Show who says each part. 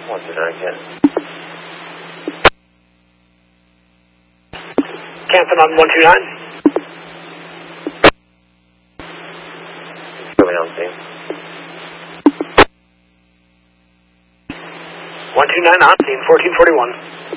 Speaker 1: 129, Ken.
Speaker 2: Canton on 129.
Speaker 1: Coming on scene.
Speaker 2: 129 on scene, 1441.